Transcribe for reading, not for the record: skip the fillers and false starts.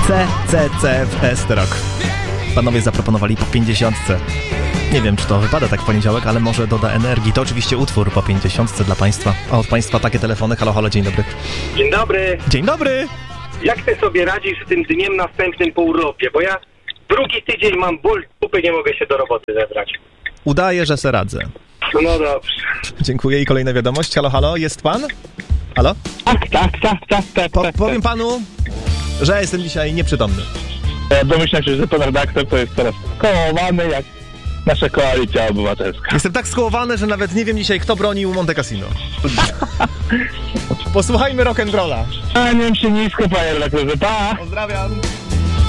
CCCFS Rock. Panowie zaproponowali po 50. Nie wiem, czy to wypada tak w poniedziałek, ale może doda energii. To oczywiście utwór po 50 dla Państwa. A od Państwa takie telefony. Halo, halo, dzień dobry. Dzień dobry. Dzień dobry. Jak ty sobie radzisz z tym dniem następnym po urlopie? Bo ja drugi tydzień mam ból dupy, nie mogę się do roboty zebrać. Udaję, że se radzę. No dobrze. Dziękuję i kolejna wiadomość. Halo, halo, jest pan? Halo? Tak. Powiem panu, że jestem dzisiaj nieprzytomny. Domyślam się, że pan redaktor to jest teraz kołowany jak nasza koalicja obywatelska. Jestem tak skołowany, że nawet nie wiem dzisiaj, kto bronił Monte Cassino. Posłuchajmy rock'n'rolla. Kłaniam się nisko, panie redaktorze, pa! Pozdrawiam.